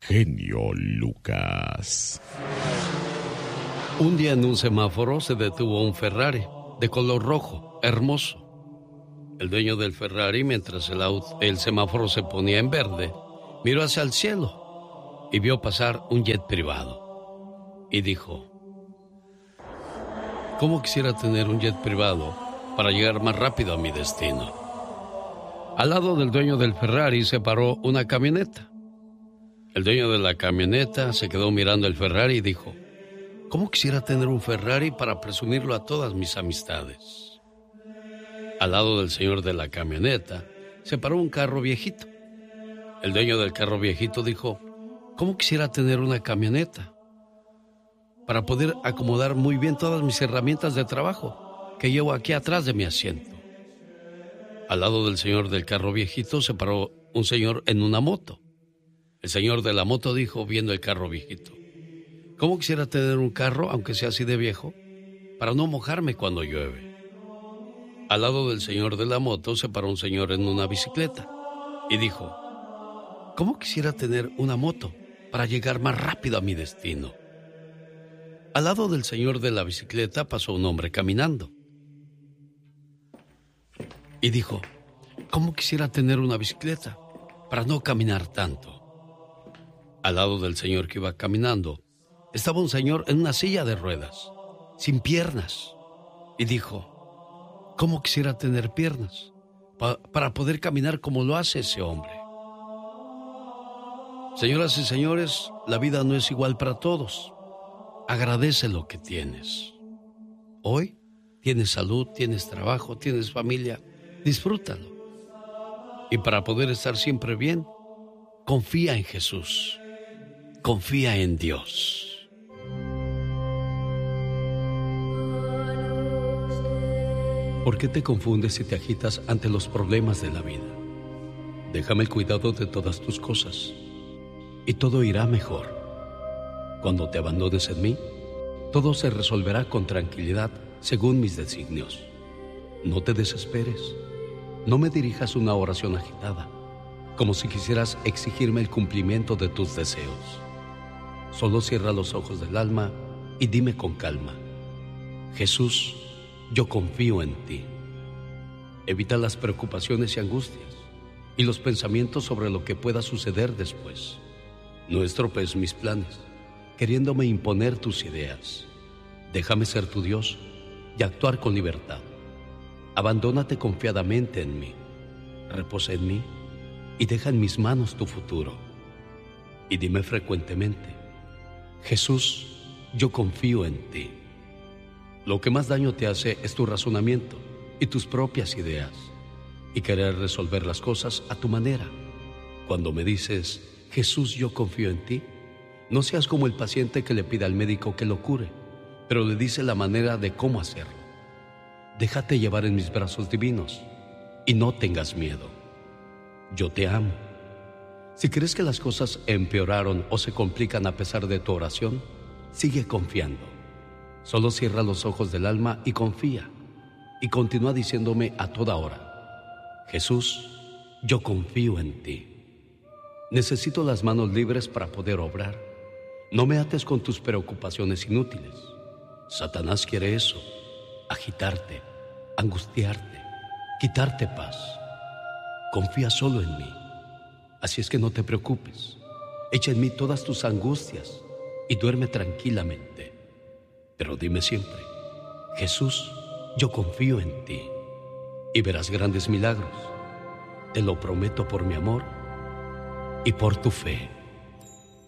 genio Lucas. Un día en un semáforo se detuvo un Ferrari de color rojo, hermoso. El dueño del Ferrari, mientras el semáforo se ponía en verde, miró hacia el cielo y vio pasar un jet privado. Y dijo: ¿cómo quisiera tener un jet privado para llegar más rápido a mi destino? Al lado del dueño del Ferrari se paró una camioneta. El dueño de la camioneta se quedó mirando el Ferrari y dijo: ¿cómo quisiera tener un Ferrari para presumirlo a todas mis amistades? Al lado del señor de la camioneta se paró un carro viejito. El dueño del carro viejito dijo: ¿cómo quisiera tener una camioneta para poder acomodar muy bien todas mis herramientas de trabajo que llevo aquí atrás de mi asiento? Al lado del señor del carro viejito se paró un señor en una moto. El señor de la moto dijo, viendo el carro viejito: ¿cómo quisiera tener un carro, aunque sea así de viejo, para no mojarme cuando llueve? Al lado del señor de la moto se paró un señor en una bicicleta y dijo: ¿cómo quisiera tener una moto para llegar más rápido a mi destino? Al lado del señor de la bicicleta pasó un hombre caminando y dijo: ¿cómo quisiera tener una bicicleta para no caminar tanto? Al lado del señor que iba caminando estaba un señor en una silla de ruedas, sin piernas, y dijo: ¿cómo quisiera tener piernas para poder caminar como lo hace ese hombre? Señoras y señores, la vida no es igual para todos. Agradece lo que tienes. Hoy tienes salud, tienes trabajo, tienes familia. Disfrútalo. Y para poder estar siempre bien, confía en Jesús. Confía en Dios. ¿Por qué te confundes y te agitas ante los problemas de la vida? Déjame el cuidado de todas tus cosas y todo irá mejor. Cuando te abandones en mí, todo se resolverá con tranquilidad según mis designios. No te desesperes. No me dirijas una oración agitada, como si quisieras exigirme el cumplimiento de tus deseos. Solo cierra los ojos del alma y dime con calma: Jesús, yo confío en ti. Evita las preocupaciones y angustias y los pensamientos sobre lo que pueda suceder después. No estropees mis planes, queriéndome imponer tus ideas. Déjame ser tu Dios y actuar con libertad. Abandónate confiadamente en mí, reposa en mí y deja en mis manos tu futuro. Y dime frecuentemente: Jesús, yo confío en ti. Lo que más daño te hace es tu razonamiento y tus propias ideas, y querer resolver las cosas a tu manera. Cuando me dices: Jesús, yo confío en ti, no seas como el paciente que le pide al médico que lo cure, pero le dice la manera de cómo hacerlo. Déjate llevar en mis brazos divinos y no tengas miedo. Yo te amo. Si crees que las cosas empeoraron o se complican a pesar de tu oración, sigue confiando. Solo cierra los ojos del alma y confía. Y continúa diciéndome a toda hora: Jesús, yo confío en ti. Necesito las manos libres para poder obrar. No me ates con tus preocupaciones inútiles. Satanás quiere eso: agitarte, angustiarte, quitarte paz. Confía solo en mí. Así es que no te preocupes. Echa en mí todas tus angustias y duerme tranquilamente. Pero dime siempre: Jesús, yo confío en ti. Y verás grandes milagros. Te lo prometo por mi amor y por tu fe.